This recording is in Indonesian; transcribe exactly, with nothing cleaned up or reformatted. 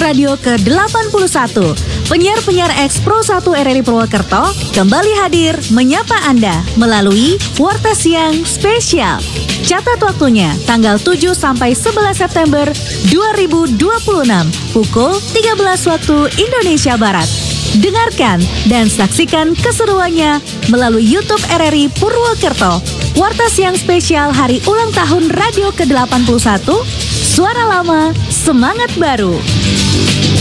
radio ke delapan puluh satu. Penyiar-penyiar X Pro satu R R I Purwokerto kembali hadir menyapa Anda melalui Warta Siang Spesial. Catat waktunya tanggal tujuh sampai sebelas September dua ribu dua puluh enam pukul tiga belas waktu Indonesia Barat. Dengarkan dan saksikan keseruannya melalui YouTube R R I Purwokerto. Warta Siang Spesial Hari Ulang Tahun Radio ke delapan puluh satu. Suara lama, semangat baru.